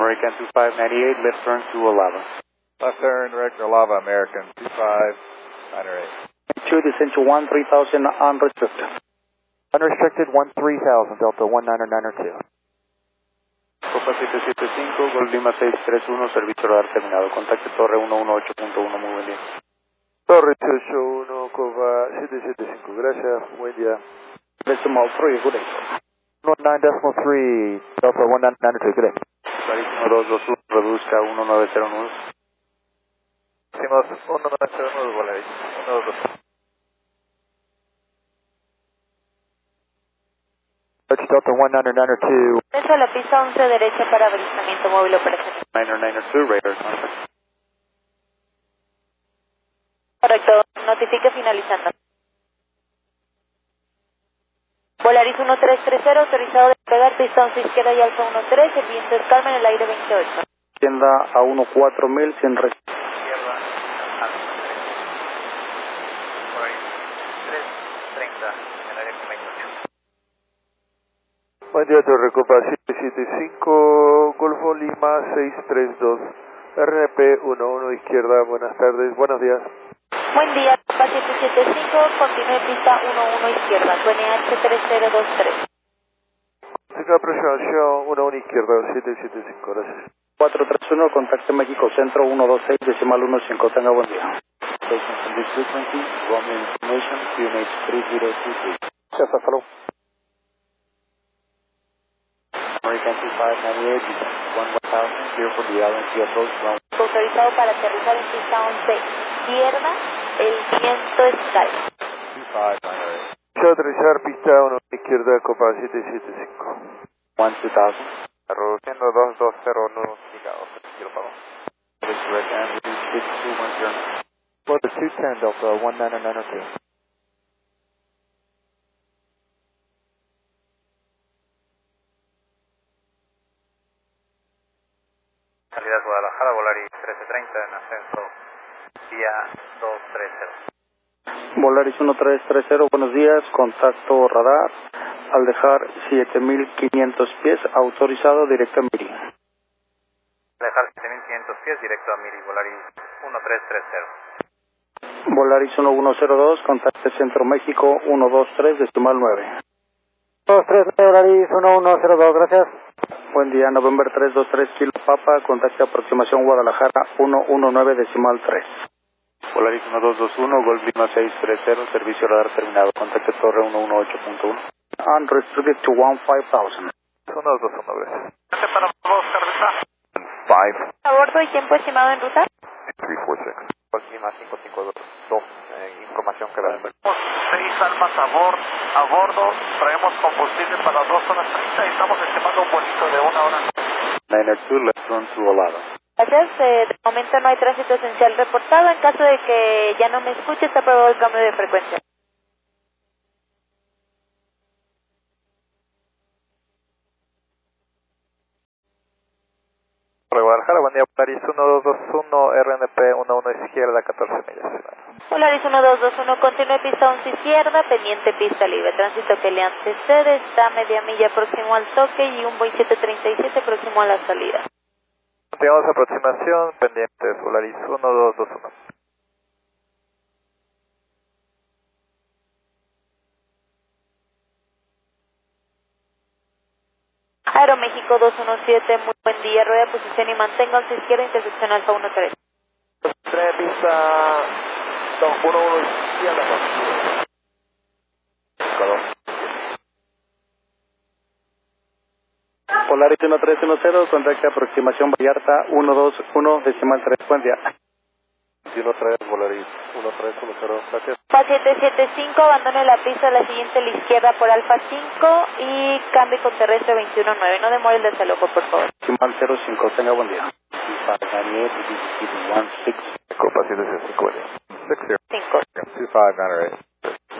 American 2598, left turn to 11. Left turn, director Lava, American 2598. 2, descend to 13,000, unrestricted. Unrestricted 13,000, Delta 1992. Copa 775, Gol Lima 631, servicio radar terminado. Contacte Torre 118.1, muy buen día. Torre 881, Copa 775, gracias, buen día. Decimal 3, good day. 19.3, Delta 1992, good day. Clarísimo 221, reduzca 1909. Hicimos 1909, Volaris, 122. Delta 1992. Eso a la pista 11 derecha para avistamiento móvil operacional. 992, radar contact. Correcto, notifique finalizando. Volaris 1330, autorizado de pegar pista 11 izquierda y alfa 13, el viento es calma en el aire 28. Tienda a 14000, sin res. Izquierda, Volaris 330, en el área 28. Buen día, Torre Copa 775, Golfo Lima 632, RNP 11 izquierda, buenas tardes, buenos días. Buen día, Copa 775, continúe pista 11 izquierda, QNH 3023. Siga aproximación 11 izquierda 775, gracias. 431, contacte México Centro 126, decimal 15, tenga buen día. Station from this frequency, Roman information, QNH 3023. Gracias, hasta luego. American 2598, 1000, clear for the LNC approach, ground. Autorizado para aterrizar en pista 11 izquierda, el viento es calma. 2598. Quiero aterrizar pista 1 izquierda, Copa 775. 2000. Reduciendo 220 gigados, quiero pago. This direct and reduce 6210. Delta 210, Delta 1992. Salida Guadalajara, Volaris 1330 en ascenso, vía 230. Volaris 1330, buenos días, contacto radar, al dejar 7500 pies, autorizado directo a Miri. Dejar 7500 pies directo a Miri, Volaris 1330. Volaris 1102, contacte Centro México 123, decimal 9. 23, Volaris 1102, gracias. Buen día, November 323, Kilo Papa, contacte aproximación Guadalajara 119, decimal 3. Volaris 1221, Golf Lima 630, servicio radar terminado, contacte Torre 118.1. Unrestricted to 15,000. 1221, gracias. Para vos, cerveza. 5. ¿A bordo y tiempo estimado en ruta? 346. Golf Lima 552, información que da. 6 almas a bordo, traemos combustible para 2 horas 30 y estamos estimando un vuelito de 1 hora. 902, left turn to 11. Gracias, de momento no hay tránsito esencial reportado. En caso de que ya no me escuche, está aprobado el cambio de frecuencia. Guadalajara, buen día, Volaris 1221, RNP 11 izquierda, 14 millas. Volaris 1221, continúe pista 11 izquierda, pendiente pista libre. Tránsito que le antecede está media milla próximo al toque y un Boeing 737 próximo a la salida. Continuamos aproximación, pendientes, Volaris 1221. Aeroméxico 217, muy buen día, rueda de posición y mantenga 11 izquierda, intersección alfa 13. 3 pista 211 izquierda. Polaris 1310, contacte aproximación Vallarta 121, decimal 3, buen día. 13, Volaris 1310, gracias. Alfa 775, abandone la pista a la siguiente a la izquierda por Alfa 5 y cambio con terrestre 219. No demore el desalojo, por favor. Decimal 05, tenga buen día. 2598, 16. Copa 765, 60. 5. 2598.